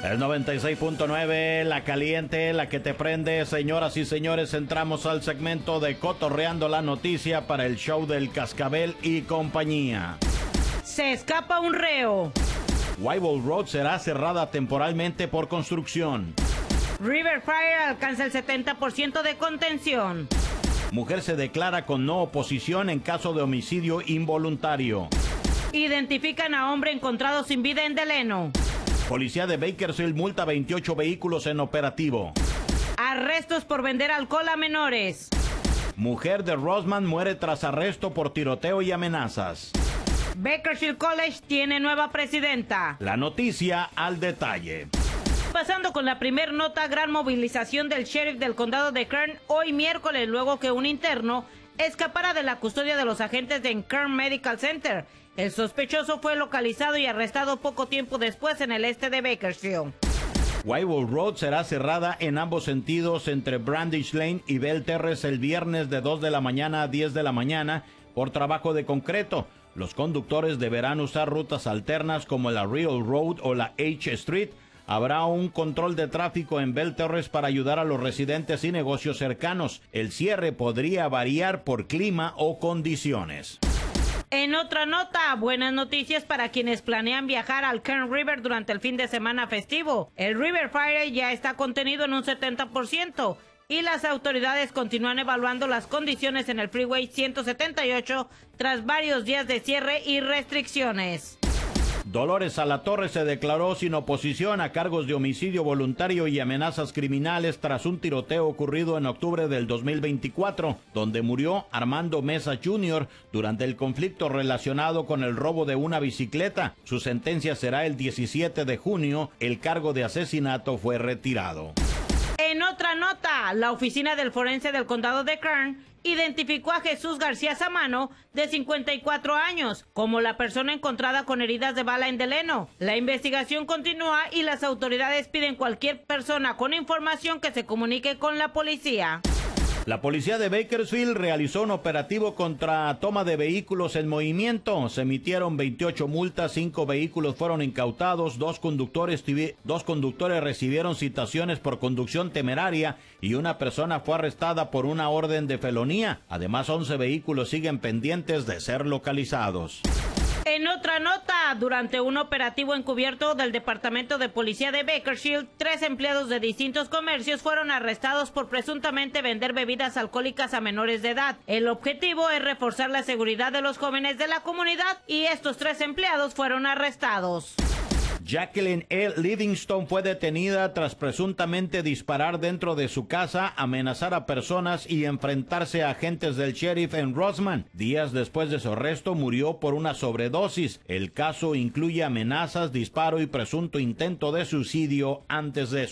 El 96.9, la caliente, la que te prende. Señoras y señores, entramos al segmento de Cotorreando la Noticia para el show del Cascabel y compañía. Se escapa un reo. Wyville Road será cerrada temporalmente por construcción. River Fire alcanza el 70% de contención. Mujer se declara con no oposición en caso de homicidio involuntario. Identifican a hombre encontrado sin vida en Delano. Policía de Bakersfield multa 28 vehículos en operativo. Arrestos por vender alcohol a menores. Mujer de Roseman muere tras arresto por tiroteo y amenazas. Bakersfield College tiene nueva presidenta. La noticia al detalle. Pasando con la primer nota, gran movilización del sheriff del condado de Kern hoy miércoles, luego que un interno escapara de la custodia de los agentes de Kern Medical Center. El sospechoso fue localizado y arrestado poco tiempo después en el este de Bakersfield. Wyville Road será cerrada en ambos sentidos entre Brandish Lane y Bell Terrace el viernes de 2 de la mañana a 10 de la mañana por trabajo de concreto. Los conductores deberán usar rutas alternas como la Real Road o la H Street. Habrá un control de tráfico en Bell Terrace para ayudar a los residentes y negocios cercanos. El cierre podría variar por clima o condiciones. En otra nota, buenas noticias para quienes planean viajar al Kern River durante el fin de semana festivo. El River Fire ya está contenido en un 70% y las autoridades continúan evaluando las condiciones en el Freeway 178 tras varios días de cierre y restricciones. Dolores Alatorre se declaró sin oposición a cargos de homicidio voluntario y amenazas criminales tras un tiroteo ocurrido en octubre del 2024, donde murió Armando Mesa Jr. durante el conflicto relacionado con el robo de una bicicleta. Su sentencia será el 17 de junio. El cargo de asesinato fue retirado. En otra nota, la oficina del forense del condado de Kern identificó a Jesús García Samano, de 54 años, como la persona encontrada con heridas de bala en Delano. La investigación continúa y las autoridades piden cualquier persona con información que se comunique con la policía. La policía de Bakersfield realizó un operativo contra toma de vehículos en movimiento. Se emitieron 28 multas, 5 vehículos fueron incautados, 2 conductores recibieron citaciones por conducción temeraria y una persona fue arrestada por una orden de felonía. Además, 11 vehículos siguen pendientes de ser localizados. En otra nota, durante un operativo encubierto del Departamento de Policía de Bakersfield, 3 empleados de distintos comercios fueron arrestados por presuntamente vender bebidas alcohólicas a menores de edad. El objetivo es reforzar la seguridad de los jóvenes de la comunidad y estos 3 empleados fueron arrestados. Jacqueline L. Livingston fue detenida tras presuntamente disparar dentro de su casa, amenazar a personas y enfrentarse a agentes del sheriff en Roseman. Días después de su arresto murió por una sobredosis. El caso incluye amenazas, disparo y presunto intento de suicidio antes de